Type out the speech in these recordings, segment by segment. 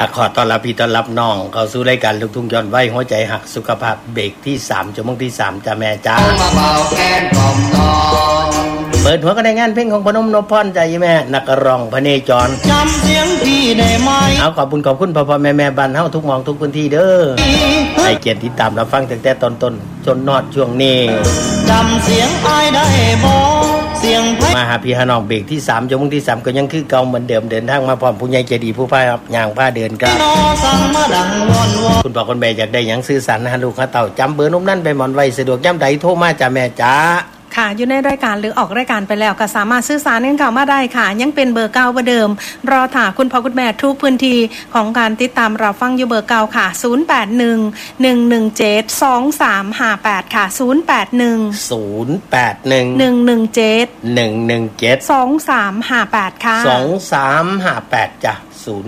ขอต้อนรับพี่ต้อนรับน้องเข้าสู่รายการลูกทุ่งย้อนวัยหัวใจหักสุขภาพเบรกที่3ชั่วโมงที่3จ้าแม่จ้ามาเบาแก้นกล่อมนอนเปิดหัวกันในงานเพลงของพนมนพพรใจแม่นักร้องพเนจรจำเสียงพี่ได้ไหมเอาขอบคุณพ่อแม่บ้านเฮาทุกมองทุกพื้นที่เด้อให้เกียรติติดตามรับฟังตั้งแต่ต้นจนนอดช่วงนี้จำเสียงอ้ายได้บ่เสียงมาหาพี่น้องเบรกที่3ชั่วโมงที่3ก็ยังคือเก่าเหมือนเดิมเดินทางมาพร้อมผู้ใหญ่ใจดีผู้พาครับย่างพาเดินกันคุณพ่อคุณแม่อยากได้หยังซื้อสรรหาลูกหาเต่าจำเบอร์นุ่มนั่นไปหมอนไว้สะดวกย่ำใดโทรมาจ้าแม่จ้าค่ะอยู่ในรายการหรือออกรายการไปแล้วก็สามารถสื่อสารกันเข้ามาได้ค่ะยังเป็นเบอร์เก่าเบอร์เดิมรอถ่าคุณพ่อคุณแม่ทุกพื้นที่ของการติดตามเราฟังอยู่เบอร์เก่าค่ะ0811172358ค่ะ0811172358ค่ะ 2358จ้ะ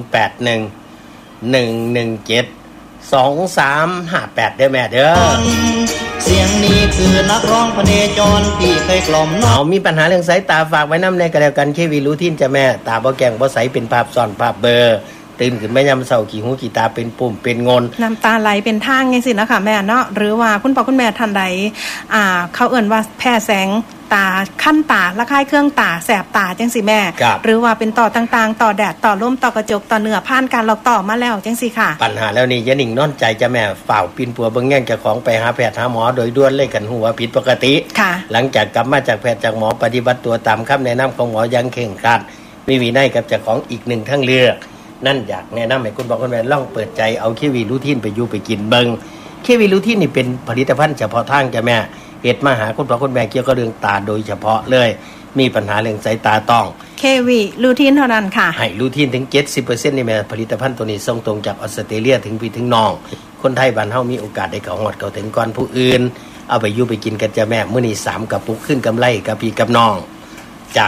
0811172358ได้แม่เด้อเสียงนี้คือนักร้องพเนจรที่เคยกล่อมน้องมีปัญหาเรื่องสายตาฝากไว้น้ำในกระเดียวกันเควีรูทินจ้ะแม่ตาบ่แกงบ่ใสเป็นภาพซ้อนภาพเบลอตื่นขึ้นแม่ยามเช้าขี้หูขี้ตาเป็นปุ่มเป็นงนน้ำตาไหลเป็นทางจังซี่นะคะแม่เนาะหรือว่าคุณพ่อคุณแม่ท่านใดเขาเอิ้นว่าแพ้แสงตาขั้นตาระคายเครื่องตาแสบตาจังซี่แม่หรือว่าเป็นต่อต่างๆต่อแดดต่อลมต่อกระจกต่อเนื้อผ่านการหลอกต่อมาแล้วจังซี่ค่ะปัญหาแล้วนี่อย่านิ่งนอนใจจ้ะแม่ฝ่าวปิ่นปัวเบิ่งแย่งเจ้าของไปหาแพทย์หาหมอโดยด่วนเลยกันหัวผิดปกติหลังจากกลับมาจากแพทย์จากหมอปฏิบัติตัวตามคำแนะนำของหมออย่างเคร่งครัดมีวินัยกับเจ้าของอีกหนึ่งทางเลือกนั่นอยากแนะนำให้คุณบอกคุณแม่ลองเปิดใจเอาเควีรูทินไปอยู่ไปกินเบิ่งเควีรูทินนี่เป็นผลิตภัณฑ์เฉพาะทางจ้ะแม่เฮ็ดมาหาคุณพ่อคุณแม่เกี่ยวกับเรื่องตาโดยเฉพาะเลยมีปัญหาเรื่องสายตาต้องเควีรูทินเท่านั้นค่ะให้รูทินถึง 70% นี่แม่ผลิตภัณฑ์ตัวนี้ส่งตรงจากออสเตรเลียถึงพี่ถึงน้องคนไทยบ้านเฮามีโอกาสได้เข้าฮอดเข้าถึงก่อนผู้อื่นเอาไปอยู่ไปกินกันจ้ะแม่มื้อนี้3กระปุกขึ้นกำไรกับพี่กับน้องจาก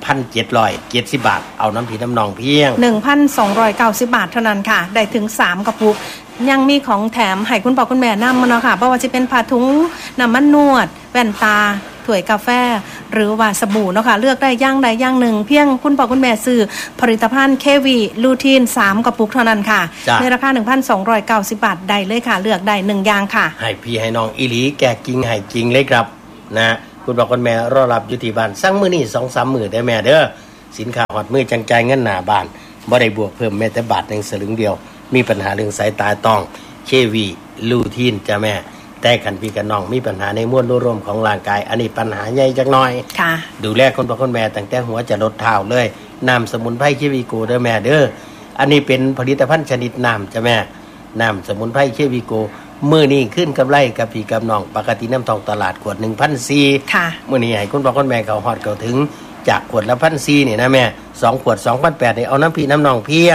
1,770 บาทเอาน้ำพี่น้ำนองเพียง 1,290 บาทเท่านั้นค่ะได้ถึง3กระปุกยังมีของแถมให้คุณพ่อคุณแม่นำมาเนาะค่ะเพราะว่าจะเป็นผ้าถุงน้ำมันนวดแว่นตาถ้วยกาแฟหรือว่าสบู่เนาะค่ะเลือกได้อย่างใดอย่างหนึ่งเพียงคุณพ่อคุณแม่ซื้อผลิตภัณฑ์ KV ลูทีน3กระปุกเท่านั้นค่ะในราคา 1,290 บาทได้เลยค่ะเลือกได้1อย่างค่ะให้พี่ให้น้องอีหลีแกกิงให้จริงเลยครับนะคุณบอกคุณแม่รอรับอยู่ที่บ้านสั่งมื้อนี้ 2-3 มื้อได้แม่เด้อสินค้าฮอดมื้อจังจ่ายเงินหน้าบ้านบ่ได้บวกเพิ่มแม้แต่บาทนึงสลึงเดียวมีปัญหาเรื่องสายตาต้องเควีลูทีนจ้ะแม่แต่คันพี่กับน้องมีปัญหาในมวลรวมของร่างกายอันนี้ปัญหาใหญ่จักหน่อยค่ะดูแลคนพ่อคนแม่ตั้งแต่หัวจะลดเท้าเลยน้ำสมุนไพรเควีโกเด้อแม่เด้ออันนี้เป็นผลิตภัณฑ์ชนิดน้ำจ้ะแม่น้ำสมุนไพรเควีโกมื้อนี้ขึ้นกำไรกับพี่กับน้องปกติน้ำทองตลาดขวด 1,400 ค่ะมื้อนี้ให้คุณพ่อคุณแม่เขาฮอดเข้าถึงจากขวดละ 1,400 นี่นะแม่2ขวด 2,800 นี่เอาน้ำพี่น้ำน้องเพียง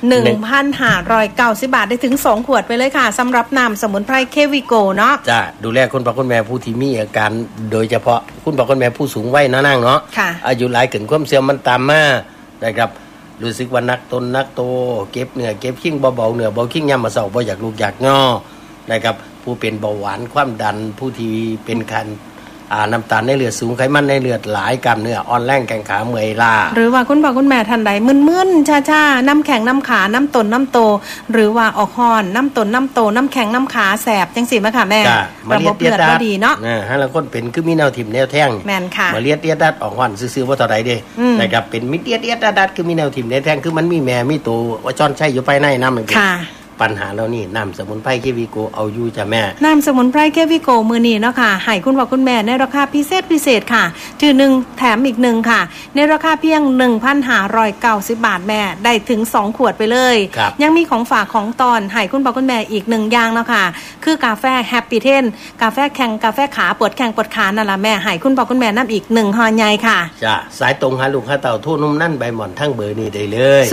1,590 บาทได้ถึง2ขวดไปเลยค่ะสำหรับน้ำสมุนไพรเควีโกเนาะจ้ะดูแลคุณพ่อคุณแม่ผู้ที่มีอาการโดยเฉพาะคุณพ่อคุณแม่ผู้สูงวัยนั่งเนาะอายุหลายขึ้นความเสื่อมมันตามมานะครับรู้สึกว่านักตนนักโตเก็บเนื้อเก็บขิ้งเบาๆเนื้อเบาขิ้งยามมาเช้าบ่อยากลุกอยากงอนะครับผู้เป็นเบาหวานความดันผู้ที่เป็นคันน้ำตาลในเลือดสูงไขมันในเลือดหลายกล้ามเนื้ออ่อนแรงแข้งขาเมื่อยล้าหรือว่าคุณพ่อคุณแม่ท่านใดมึนๆชาๆน้ำแข็งน้ำขาน้ำตนน้ำโตหรือว่าออกฮ้อนน้ำตนน้ำโตน้ำแข็งน้ำขาแสบจังซี่มั้ยค่ะแม่ระบบเลือดบ่ดีเนาะฮะแล้วคนเป็นคือมีแนวทิ่มแนวแท่งแม่นค่ะมาเลียดดัดออกฮ้อนซื่อๆบ่เท่าใดเด้นะครับเป็นมิเลียดดัดคือมีแนวทิ่มแนวแท่งคือมันมีแม่มีตัวว่าจ้อนใช้อยู่ภายในน้ำมันค่ะปัญหาแล้วนี่น้ำสมุนไพรเควีโกเอาอยู่จ้ะแม่น้ำสมุนไพรเควีโกมื้อนี้เนาะค่ะให้คุณพ่อคุณแม่ในราคาพิเศษค่ะถือ1แถมอีก1ค่ะในราคาเพียง 1,590 บาทแม่ได้ถึง2ขวดไปเลยยังมีของฝากของตอนให้คุณพ่อคุณแม่อีก1อย่างเนาะค่ะคือกาแฟแฮปปี้เทนกาแฟแข็งกาแฟขาปวดแข้งปวดขานั่นล่ะแม่ให้คุณพ่อคุณแม่นำอีก1ห่อใหญ่ค่ะจ้ะสายตรงหาลูกหาเต่าโทรนุ่มนั่นใบหม่อนทั้งเบอร์นี้ได้เลย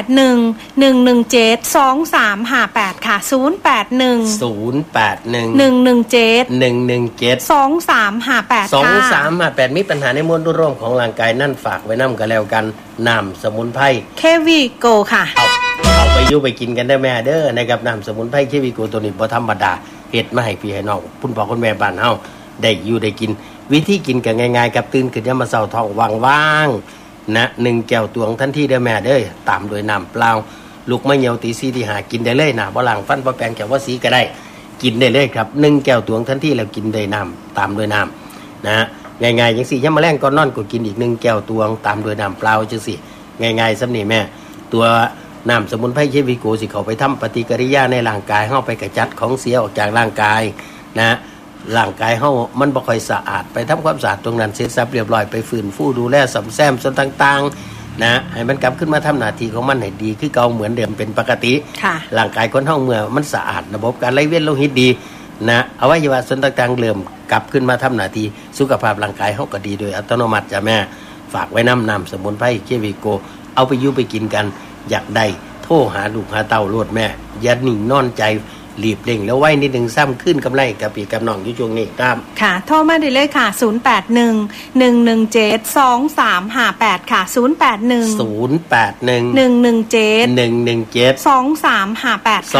0811172358ค่ะ081 158 มีปัญหาในมวลรวมของร่างกายนั่นฝากไว้นำกันแล้วกันน้ำสมุนไพรเควีโกค่ะเอาไปอยู่ไปกินกันได้แม่เด้อนะครับน้ำสมุนไพรเควีโกตัวนี้บ่ธรรมดาเฮ็ดมาให้พี่ให้น้องคุณพ่อคุณแม่บ้านเฮาได้อยู่ได้กินวิธีกินก็ง่ายๆกับตื่นขึ้นยามมื้อเช้าท้องว่างๆนะ1แก้วตวงทันทีเด้อแม่เด้อตามด้วยน้ำเปล่าลูกมะเหี่ยวตี4ตี5กินได้เลยนะบ่ล้างฟันบ่แปรงแก้วบ่สีก็ได้กินได้เลยครับ1แก้วตวงทันทีแล้วกินด้วยน้ำตามด้วยน้ำนะง่ายๆจังซี่ยามมื้อแลงก่อนนอนก็กินอีก1แก้วตวงตามด้วยน้ำเปล่าจังซี่ง่ายๆซำนี้แม่ตัวน้ำสมุนไพรเควิโกสิเข้าไปทำปฏิกิริยาในร่างกายเฮาไปกระจัดของเสียออกจากร่างกายนะร่างกายเฮามันบ่ค่อยสะอาดไปทำความสะอาดตรงนั้นเสร็จสับเรียบร้อยไปฟื้นฟูดูแลซ่อมแซมส่วนต่างๆนะให้มันกลับขึ้นมาทำหน้าที่ของมันให้ดีคือเก่าเหมือนเดิมเป็นปกติร่างกายคนเฮาเมื่อมันสะอาดระบบการไหลเวียนโลหิตดีนะอวัยวะส่วนต่างๆเริ่มกลับขึ้นมาทำหน้าที่สุขภาพร่างกายเฮาก็ดีโดยอัตโนมัติจ้ะแม่ฝากไว้น้ำสมุนไพรเควิโกเอาไปอยู่ไปกินกันอยากได้โทรหาลูกหาเต้าโลดแม่อย่านิ่งนอนใจรีบเร่งแล้วไว้นิดนึงซ้ำขึ้นกำไรกับปีกับน้องอยู่ช่วงนี้ครับค่ะโทรมาได้เลยค่ะ081-117-2358ค่ะ081-117-2358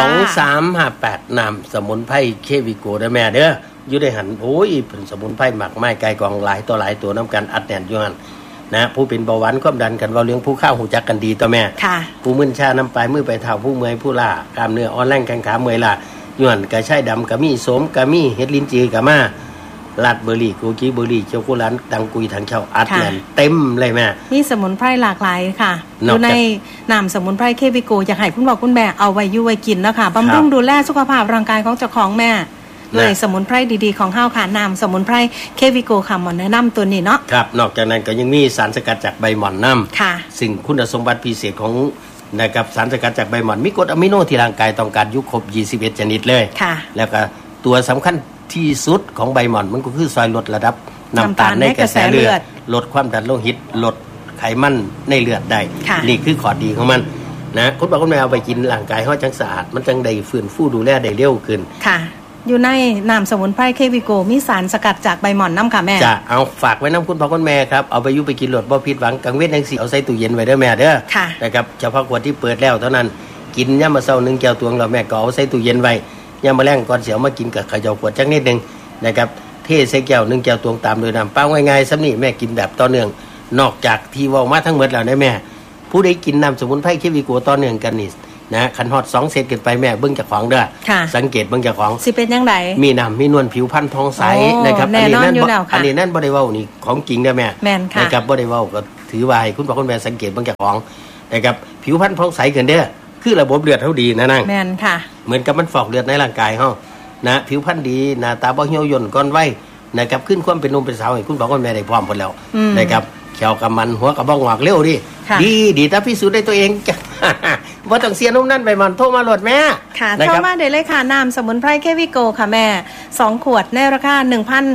2358น้ำสมุนไพรเควิโกเด้อแม่เด้ออยู่ได้หันโอ้ยเป็นสมุนไพรหมักไม้ไก่กองหลายตัวน้ำกันอัดแน่นอยู่หั่นนะผู้เป็นเบาหวานความดันกันเว้าเรื่องผู้ข้าวหูจักกันดีต่อแม่ผู้มึนชาน้ำปลายมือไปเท้าผู้เมื่อยผู้ล่ากล้ามเนื้ออ่อนแรงแข้งขาเมื่อยล่าย้อนกระชายดำกะมีโสมกะมีเฮ็ดลิ้นจือกะมาลาดเบอร์รี่โกกิเบอร์รี่เจ้ากุหลาบดังกุยทางเช่าอัดแน่นเต็มเลยแม่มีสมุนไพรหลากหลายค่ะอยู่ในน้ำสมุนไพรเควิโกอยากให้คุณบอกคุณแม่เอาไว้อยู่ไว้กินนะคะบำรุงดูแลสุขภาพร่างกายของเจ้าของแม่เลยสมุนไพรดีๆของเฮาค่ะน้ำสมุนไพรเควิโกค่ะหมอนแนะนำตัวนี้เนาะครับนอกจากนั้นก็ยังมีสารสกัดจากใบหม่อนน้ำค่ะซึ่งคุณสมบัติพิเศษของนะครับสารสกัดจากใบหม่อนมีกรดอะมิโนที่ร่างกายต้องการอยู่ครบ21ชนิดเลยค่ะแล้วก็ตัวสำคัญที่สุดของใบหม่อนมันก็คือช่วยลดระดับน้ำตาลในกระแสเลือดลดความดันโลหิตลดไขมันในเลือดได้นี่คือข้อดีของมันนะคุณบอกคุณแม่เอาไปกินร่างกายเฮาจังสะอาดมันจังได้ฟื้นฟูดูแลได้เร็วขึ้นค่ะอยู่ในน้ำสมุนไพรเควิโกมีสารสกัดจากใบหม่อนน้ำค่ะแม่จะเอาฝากไว้น้ำคุณพ่อคุณแม่ครับเอาไปยุไปกินหลดบ่ผิดหวังกังเวทจังสิเอาใส่ตู้เย็นไว้เด้อแม่เด้อนะครับเฉพาะขวดที่เปิดแล้วเท่านั้นกินยามมื้อเช้า1แก้วตวงแล้วแม่ก็เอาใส่ตู้เย็นไว้ยามมื้อแลงก่อนสิเอามากินก็เขย่าขวดจักนิดนึงนะครับเทใส่แก้ว1แก้วตวงตามด้วยน้ำเปล่าง่ายๆซำนี้แม่กินแบบต่อเนื่องนอกจากที่เว้ามาทั้งหมดแล้วนะแม่ผู้ใดกินน้ำสมุนไพรเควิโกต่อเนื่องกันนี่นะคันฮอด2เซตขึ้นไปแม่เบิ่งเจ้าของเด้อสังเกตเบิ่งเจ้าของสิเป็นจังได๋มีน้ำมีนวลผิวพรรณทองใสนะครับอันนี้นั่นบ่ได้เว้านี่ของจริงเด้อแม่นะครับบ่ได้เว้าก็ถือว่าให้คุณพ่อคุณแม่สังเกตเบิ่งเจ้าของนะครับผิวพรรณทองใสขึ้นเด้อคือระบบเลือดเฮาดีนะนางแม่นค่ะเหมือนกับมันฟอกเลือดในร่างกายเฮานะผิวพรรณดีหน้าตาบ่เหี่ยวย่นก่อนวัยนะครับขึ้นความเป็นหนุ่มเป็นสาวให้คุณพ่อคุณแม่ได้พร้อมหมดแล้วนะครับแขวกำมันหัวกระบ้องงอกเร็วดิดีถ้าพิสูจน์ได้ตัวเองว่าต้องเสียนุ่มนั่นไปมันโทรมาโหลดแม่ค่ะโทรมาได้เลยค่ะน้ำสมุนไพรเควิโกค่ะแม่2ขวดในราคา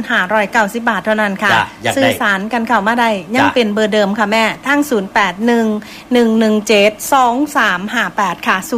1,590 บาทเท่านั้นค่ะสื่อสารกันเข้ามาได้ยังเป็นเบอร์เดิมค่ะแม่ทั้ง081-117-2358ค่ะ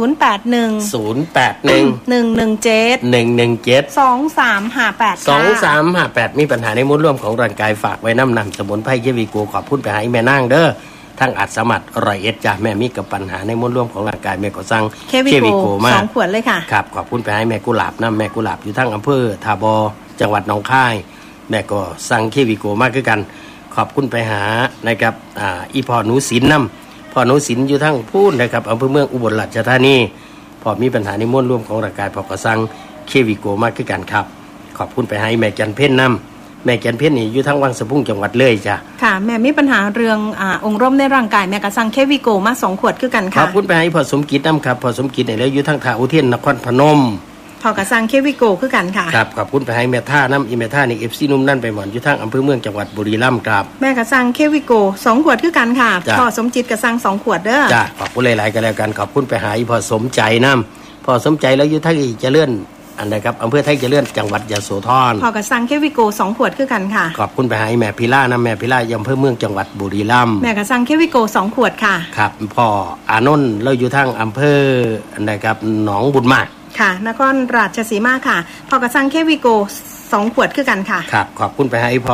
081-117-2358มีปัญหาในมดร่วมของร่างกายฝากไว้น้ำสมุนไพรเควิโกขอบคุณไปให้แม่นางเด้อทั้งอัดสมัด101จ้ะแม่มีกับปัญหาในมดร่วมของร่างกายแม่ก็สั่งเควิโกมา 2ขวดเลยค่ะครับขอบคุณไปให้แม่กุหลาบแม่กุหลาบอยู่ทั้งอำเภอทาบอจังหวัดหนองคายแม่ก็สั่งเควิโกมาคือกันขอบคุณไปหานะครับอีพ่อหนูศิลป์พ่อหนูศิลป์อยู่ทั้งพูนนะครับอำเภอเมืองอุบลราชธานีพอมีปัญหาในมดร่วมของร่างกายพอก็สั่งเควิโกมาคือกันครับขอบคุณไปให้แม่จันเพ็ญแม่แกนเพชรนี่อยู่ทั้งวังสะพุงจังหวัดเลยจ้ะค่ะแม่มีปัญหาเรื่ององค์ร่มในร่างกายแม่ก็สั่งเควิโกมา2ขวดคือกันค่ะขอบคุณไปให้พ่อสมกิจครับพ่อสมกิจนี่แล้วอยู่ทั้งท่าอุเทนนครพนมพ่อก็สั่งเควิโกคือกันค่ะครับขอบคุณไปให้แม่ท่าอีแม่ท่านี่ FC นุ่มนั่นไปหมอนอยู่ทั้งอำเภอเมืองจังหวัดบุรีรัมย์ครับแม่ก็สั่งเควิโก2ขวดคือกันค่ะพ่อสมจิตก็สั่ง2ขวดเด้อจ้ะขอบคุณหลายๆกันแล้วกันขอบคุณไปหาพ่อสมใจพ่อสมใจแล้วอยู่ทั้งเจริญอันใดครับอำเภอไทยเจริญจังหวัดยโสธรพ่อก็สั่งเควิโก2ขวดคือกันค่ะขอบคุณไปให้แม่พิล่าแม่พิล่าอำเภอเมืองจังหวัดบุรีรัมย์แม่ก็สั่งเควิโก2ขวดค่ะครับพ่ออานนท์เราอยู่ทั้งอำเภออันใดครับหนองบุญมากค่ะนครราชสีมาค่ะพ่อก็สั่งเควิโก2ขวดคือกันค่ะครับขอบคุณไปให้พ่อ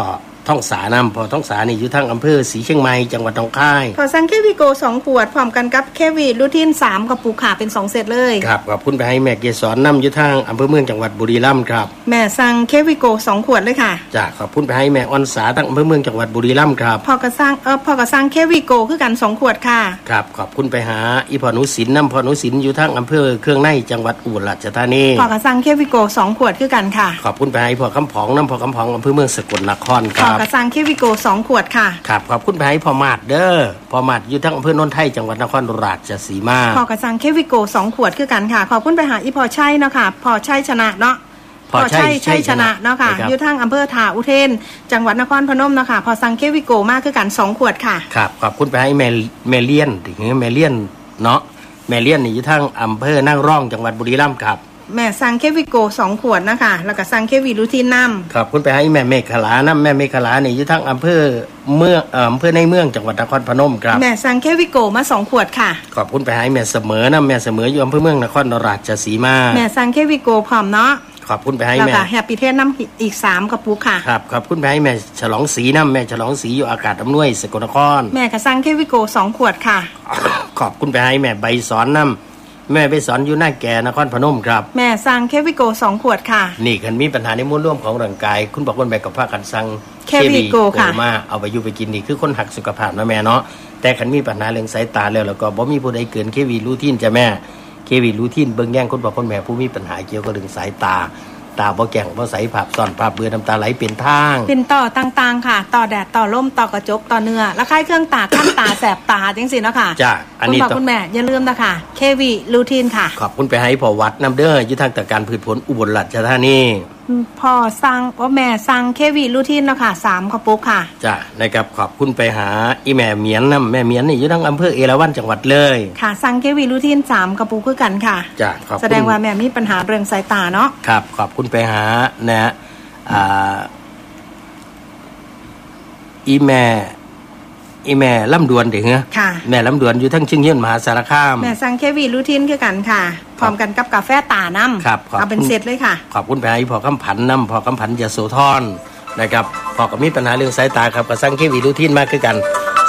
ท่องสานำพอท่องสานี่อยู่ทางอำเภอศรีเชียงใหม่จังหวัดหนองคายพอสั่งเควีโก2ขวดพร้อมกันกับเควีรูทีน3กระปุกค่ะเป็น2เซตเลยครับขอบคุณไปให้แม่เกศรนำอยู่ทางอำเภอเมืองจังหวัดบุรีรัมย์ครับแม่สั่งเควีโก2ขวดเลยค่ะจ้ะขอบคุณไปให้แม่ออนสาทางอำเภอเมืองจังหวัดบุรีรัมย์ครับพอกระสั่งเควีโกคือกัน2ขวดค่ะครับขอบคุณไปหาอีพ่อหนูศิลป์นำพ่อหนูศิลป์อยู่ทางอำเภอเครื่องในจังหวัดอุบลราชธานีพอกระสั่งเควีโก2ขวดคือกันค่ะขอบคุณไปให้พ่อคำผองนำพ่อคำผองอำเภอเมืองสกลนครครับพอกระสั่งเควีโก2ขวดค่ะครับขอบคุณไปให้พ่อมาดเด้อพ่อมาดอยู่ทางอำเภอโนนไทยจังหวัดนครราชสีมาพอกระสั่งเควีโก2ขวดคือกันค่ะขอบคุณไปหาอีพ่อชัยเนาะค่ะพ่อชัยชนะเนาะพ่อชัยชนะเนาะค่ะอยู่ทางอำเภอท่าอุเทนจังหวัดนครพนมเนาะค่ะพอสั่งเควีโกมากคือกัน2ขวดค่ะครับขอบคุณไปให้แม่เลี้ยนถึงแม่เลี้ยนเนาะแม่เลี้ยนนี่อยู่ทางอำเภอนางรองจังหวัดบุรีรัมย์ครับแม่สั่งเควีโก2ขวดนะคะแล้วก็สั่งเควีรูทีนนำขอบคุณไปให้แม่เมฆลานำแม่เมฆลานี่อยู่ทางอำเภออำเภอในเมืองจังหวัดนครพนมครับแม่สั่งเควีโกมา2ขวดค่ะขอบคุณไปให้แม่เสมอนำแม่เสมออยู่อำเภอเมืองนครราชสีมาแม่สั่งเควีโกพร้อมเนาะขอบคุณไปให้แม่แล้วก็แฮปปี้เทสน้ำอีก3กระปุกค่ะครับขอบคุณไปให้แม่ฉลองศรีน้ำแม่ฉลองศรีอยู่อากาศอำนวยสกลนครแม่ก็สั่งเควีโก2ขวดค่ะขอบคุณไปให้แม่ใบสอนน้ำแม่ไปสอนอยู่หน้าแก่นครพนมครับแม่สั่งเควีโก2ขวดค่ะนี่คันมีปัญหาในมวลรวมของร่างกายคุณบอกว่าแม่กับพากันสั่งเควีโกค่ะมาเอาไปอยู่ไปกินนี่คือคนหักสุขภาพนะแม่เนาะแต่คันมีปัญหาเรื่องสายตาแล้วก็บ่มีผู้ใดเกินเควีรูทีนจ้ะแม่เควีรูทีนเบิ่งแย่งคุณบอกคนแม่ผู้มีปัญหาเกี่ยวกับเรื่องสายตาบ่แก่งบ่ใสภาพซ่อนภาพเบื่อน้ำตาไหลเป็นทางเป็นต่อต่างๆค่ะต่อแดดต่อลมต่อกระจกต่อเนื้อและคล้ายเครื่องตาขั้นตาแสบตาจังซี่เนาะค่ะจ้ะอันนี้คุณแม่อย่าลืมนะคะเควีรูทีนค่ะขอบคุณไปให้พ่อวัดน้ำเด้ออยู่ทางตะการพืชผลอุบลราชธานีพ่อสั่งว่าแม่สั่งเควีรูทีนเนาะค่ะ3กระปุกค่ะจ้ะนะครับขอบคุณไปหาอีแม่เมียนน้ำแม่เมียนนี่อยู่ทางอำเภอเอราวัณจังหวัดเลยค่ะสั่งเควีรูทีน3กระปุกคือกันค่ะจ้ะขอบคุณแสดงว่าแม่มีปัญหาเรื่องสายตาเนาะครับขอบคุณไปหานะอีแม่ลำดวนเด้อแม่ลำดวนอยู่ทั้งเชียงยืนมหาสารคามแม่สั่งเควีรูทีนคือกันค่ะพร้อมกันกับกาแฟตาน้ำครับเอาเป็นเซตเลยค่ะขอบคุณไปให้พ่อคำผันน้ำพ่อคำผันยโสธรนะครับพ่อก็มีปัญหาเรื่องสายตาครับก็สั่งเควีรูทีนมากคือกัน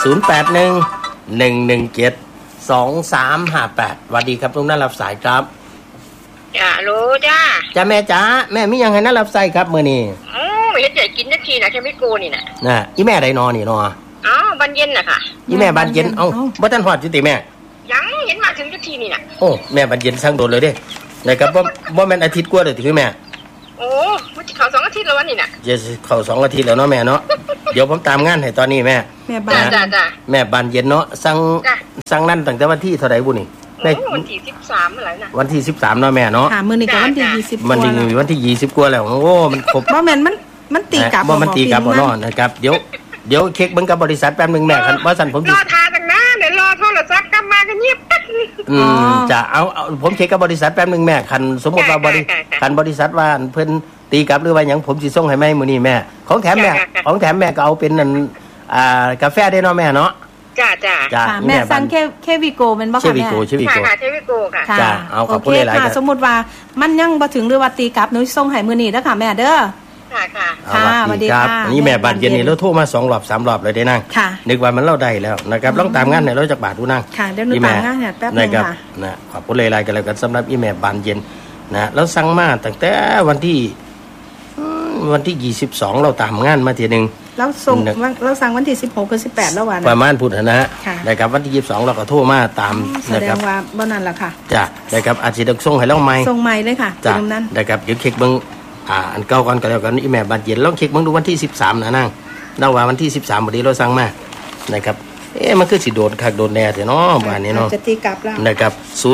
0811172358สวัสดีครับทุกท่านรับสายครับจ้ารู้จ้าแม่จ๋าแม่มียังไงน่ารับสายครับมื้อนี้เฮ็ดใหญ่กินนาทีนะแค่ไม่โกนี่น่ะอีแม่ไดนอนี่เนาะบานเย็นน่ะค่ะอีแม่บานเย็นเอ้าบ่ทันฮอดอยู่ติแม่ยังเห็นมาถึงนาทีนี่น่ะโอ้แม่บานเย็นสั่งโดนเลยเด้นะครับบ่แม่นอาทิตย์กว่าเลยติคือแม่โอ้มันสิเข้า2อาทิตย์แล้ววันนี้น่ะจะเข้า2อาทิตย์แล้วเนาะแม่เนาะเดี๋ยวผมตามงานให้ตอนนี้แม่จ้าแม่บานเย็นเนาะสั่งนั่นตั้งแต่วันที่เท่าใดบุนี่วันที่13มื้อไหร่น่ะวันที่13เนาะแม่เนาะค่ะมื้อนี้ก็วันที่20 มันมีวันที่20กว่าแล้วโอ้มันครบบ่แม่นมันตีกลับบ่มันตีกลับบ่เนาะนะครับเดี๋ยวเช็คเบิ่งกับบริษัทแป๊บนึงแม่คันว่าสั่นผมรอทาจังนะเดี๋ยวรอโทรศัพท์กลับมาก็เงียบจะเอาผมเช็คกับบริษัทแป๊บนึงแม่คันสมมุติว่าบริษัทว่าเพิ่นตีกลับหรือว่าหยังผมสิส่งให้แม่มื้อนี้แม่ของแถมแม่ก็เอาเป็นนั่นกาแฟได้เนาะแม่เนาะจ้าแม่สั่งเควีโกเป็นบ่ค่ะแม่เควีโกค่ะเควีโกค่ะจ้าเอาขอบคุณหลายๆสมมุติว่ามันยังบ่ถึงหรือว่าตีกลับหนูส่งให้มื้อนี้เด้อค่ะแม่เด้อค่ะสวัสดีครับนี่แม่บานเย็นนี่เราโทรมา2รอบ3รอบเลยได้นั่งนึกว่ามันเล่าได้แล้วนะครับลองตามงานให้เราจักบาทดูนั่งค่ะเดี๋ยวหนูตามงานให้แป๊บนึงค่ะนะขอบคุณหลายๆกันแล้วกันสำหรับอีแม่บานเย็นนะแล้วสั่งมาตั้งแต่วันที่22เราตามงานมาทีนึงแล้วส่งเราสั่งวันที่16กับ18แล้ววันประมาณพุทธนะนะครับวันที่22เราก็โทรมาตามนะครับแสดงว่าบ่นั่นล่ะค่ะจ้ะนะครับอาจสิส่งให้เราใหม่ส่งใหม่เลยค่ะตรงนั้นนะครับเดี๋ยวเช็คเบิ่งอันเก่าก่อนก็แล้วกันอีแม่บานเย็นลองเช็คเบิ่งดูวันที่13นะนางเราว่าวันที่13พอดีเราสั่งมานะครับมันคือสิโดนคักโดนแน่แท้เนาะบ้านนี้เนาะจะตีกลับแล้วนะครับ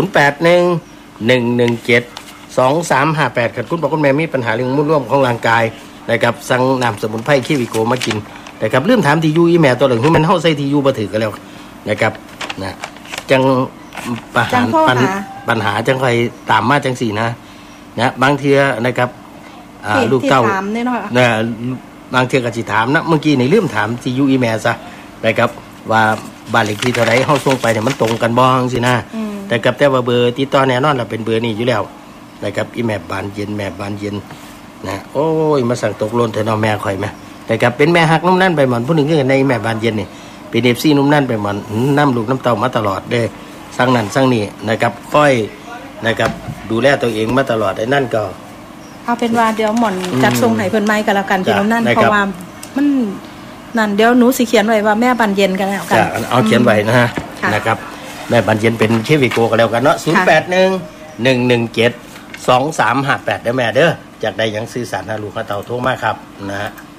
0811172358คันคุณบอกคุณแม่มีปัญหาเรื่องมุ่นร่วมของร่างกายนะครับสั่งน้ำสมุนไพรเควีโกมากินนะครับลืมถามที่อยู่อีแม่ตัวหนึ่งคือมันเฮาใส่ที่อยู่บ่ถือกันแล้วนะครับนะจังปัญหาจังค่อยตามมาจังสี่นะบางเทื่อนะครับลูกเต้านะบางเทื่อก็สิถามนะเมื่อกี้นี่ลืมถามที่อยู่อีแม่ซะนะครับว่าบ้านเลขที่เท่าไหร่เฮาส่งไปเนี่ยมันตรงกันบ่จังซี่นะแต่กับแต่ว่าเบอร์ติดต่อแน่นอนล่ะเป็นเบอร์นี้อยู่แล้วนะครับอีแม่บานเย็นนะโอ้ยมาสั่งตกหล่นเถอะเนาะแม่ข่อยแม่นะครับเป็นแม่ฮักนุ่มนั่นไปหมอนผู้หนึ่งก็ในแม่บานเย็นนี่เป็นเอฟซีนุ่มนั่นไปหมอนน้ำลูกน้ำเต้ามาตลอดเด้สร้างนั่นสร้างนี่นะครับฝ้อยนะครับดูแลตัวเองมาตลอดไอ้นั่นก็เอาเป็นว่าเดี๋ยวหม่อนจัดทรงให้เพิ่นไม้กันแล้วกันพี่น้องนั่นเพราะว่ามันนั่นเดี๋ยวหนูสิเขียนไว้ว่าแม่บานเย็นกันแล้วกันเอาเขียนไว้นะฮะนะครับแม่บานเย็นเป็นเชฟวิโกกันแล้วกันเนาะ0811172358เด้อแม่เด้อจากได้ยังสื่อสารหาลูกหาเต่าโทรมาครับนะฮะ